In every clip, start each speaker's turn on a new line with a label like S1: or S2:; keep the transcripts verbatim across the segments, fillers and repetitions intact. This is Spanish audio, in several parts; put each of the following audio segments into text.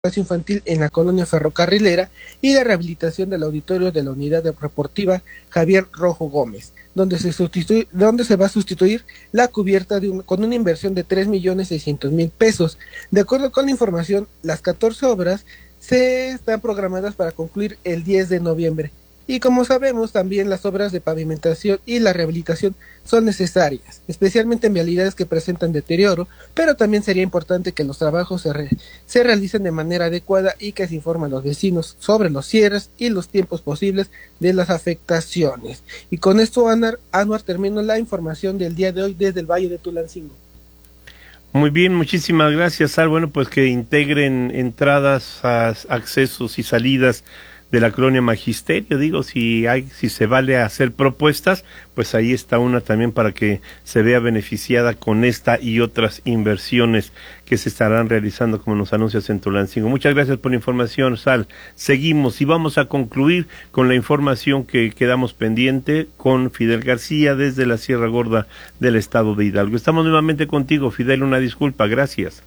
S1: espacio infantil en la colonia ferrocarrilera y de rehabilitación del auditorio de la unidad deportiva Javier Rojo Gómez, donde se sustituye, donde se va a sustituir la cubierta de un, con una inversión de tres millones seiscientos mil pesos. De acuerdo con la información, las catorce obras se están programadas para concluir el diez de noviembre. Y como sabemos, también las obras de pavimentación y la rehabilitación son necesarias, especialmente en vialidades que presentan deterioro, pero también sería importante que los trabajos se, re, se realicen de manera adecuada y que se informe a los vecinos sobre los cierres y los tiempos posibles de las afectaciones. Y con esto, Anuar, Anuar termino la información del día de hoy desde el Valle de Tulancingo.
S2: Muy bien, muchísimas gracias, Al. Bueno, pues que integren entradas, accesos y salidas de la colonia Magisterio. Digo, si hay, si se vale hacer propuestas, pues ahí está una también para que se vea beneficiada con esta y otras inversiones que se estarán realizando, como nos anuncias en Tulancingo. Muchas gracias por la información, Sal. Seguimos y vamos a concluir con la información que quedamos pendiente con Fidel García desde la Sierra Gorda del estado de Hidalgo. Estamos nuevamente contigo, Fidel, una disculpa, gracias.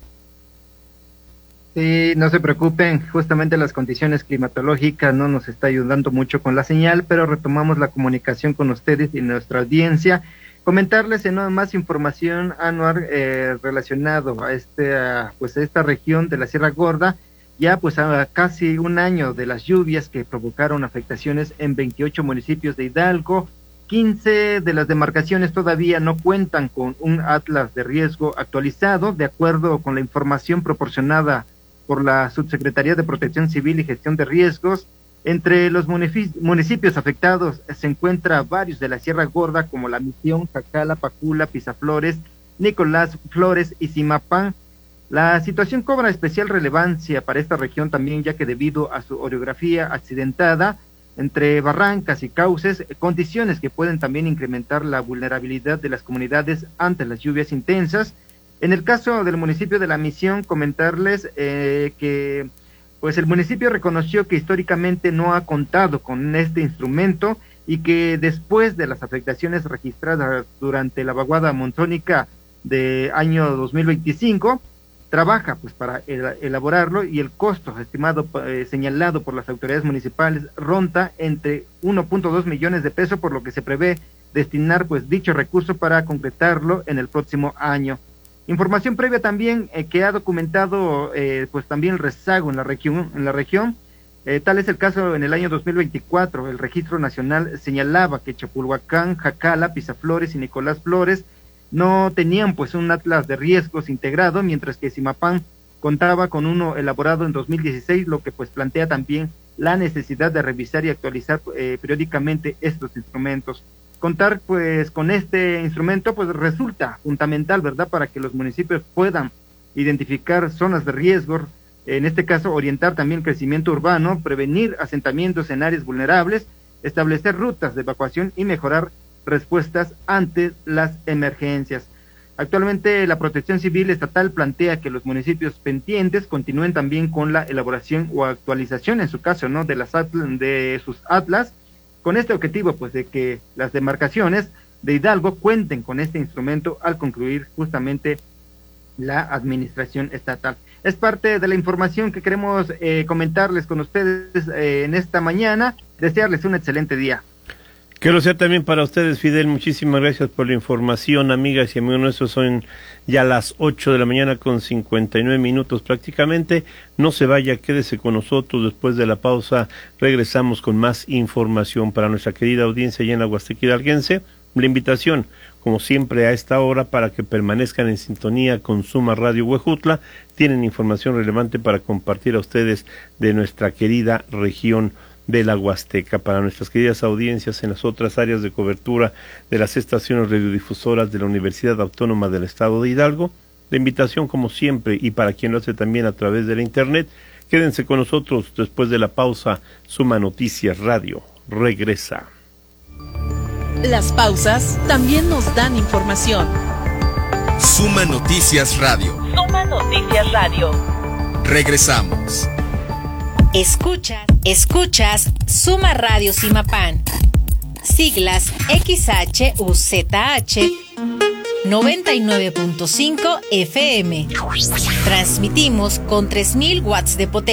S3: Sí, no se preocupen, justamente las condiciones climatológicas no nos está ayudando mucho con la señal, pero retomamos la comunicación con ustedes y nuestra audiencia. Comentarles en más información, Anuar, eh, relacionado a este, a, pues a esta región de la Sierra Gorda, ya pues a casi un año de las lluvias que provocaron afectaciones en veintiocho municipios de Hidalgo. quince de las demarcaciones todavía no cuentan con un atlas de riesgo actualizado, de acuerdo con la información proporcionada por la Subsecretaría de Protección Civil y Gestión de Riesgos. Entre los municipios afectados se encuentran varios de la Sierra Gorda, como La Misión, Jacala, Pacula, Pisaflores, Nicolás Flores y Zimapán. La situación cobra especial relevancia para esta región también, ya que debido a su orografía accidentada, entre barrancas y cauces, condiciones que pueden también incrementar la vulnerabilidad de las comunidades ante las lluvias intensas. En el caso del municipio de La Misión, comentarles eh, que pues el municipio reconoció que históricamente no ha contado con este instrumento y que después de las afectaciones registradas durante la vaguada monzónica de año dos mil veinticinco, trabaja pues para el, elaborarlo, y el costo estimado eh, señalado por las autoridades municipales ronda entre uno punto dos millones de pesos, por lo que se prevé destinar pues dicho recurso para concretarlo en el próximo año. Información previa también eh, que ha documentado eh, pues también el rezago en la región, en la región. Eh, tal es el caso en el año dos mil veinticuatro. El Registro Nacional señalaba que Chapulhuacán, Jacala, Pisaflores y Nicolás Flores no tenían pues un atlas de riesgos integrado, mientras que Zimapán contaba con uno elaborado en dos mil dieciséis, lo que pues plantea también la necesidad de revisar y actualizar eh, periódicamente estos instrumentos. Contar pues con este instrumento pues resulta fundamental, ¿verdad?, para que los municipios puedan identificar zonas de riesgo, en este caso orientar también el crecimiento urbano, prevenir asentamientos en áreas vulnerables, establecer rutas de evacuación y mejorar respuestas ante las emergencias. Actualmente la Protección Civil Estatal plantea que los municipios pendientes continúen también con la elaboración o actualización, en su caso, ¿no?, de las atl- de sus atlas, con este objetivo pues de que las demarcaciones de Hidalgo cuenten con este instrumento al concluir justamente la administración estatal. Es parte de la información que queremos eh, comentarles con ustedes eh, en esta mañana. Desearles un excelente día.
S2: Que lo sea también para ustedes, Fidel. Muchísimas gracias por la información, amigas y amigos nuestros. Son ya las ocho de la mañana con cincuenta y nueve minutos prácticamente. No se vaya, quédese con nosotros. Después de la pausa regresamos con más información para nuestra querida audiencia allá en la Huasteca Hidalguense. La invitación, como siempre a esta hora, para que permanezcan en sintonía con Suma Radio Huejutla. Tienen información relevante para compartir a ustedes de nuestra querida región de la Huasteca. Para nuestras queridas audiencias en las otras áreas de cobertura de las estaciones radiodifusoras de la Universidad Autónoma del Estado de Hidalgo, la invitación como siempre, y para quien lo hace también a través de la internet, quédense con nosotros. Después de la pausa, Suma Noticias Radio regresa.
S4: Las pausas también nos dan información.
S5: Suma Noticias Radio.
S4: Suma Noticias Radio.
S5: Regresamos.
S6: Escuchas, escuchas Suma Radio Zimapán. Siglas X H U Z H noventa y nueve punto cinco F M. Transmitimos con tres mil watts de potencia.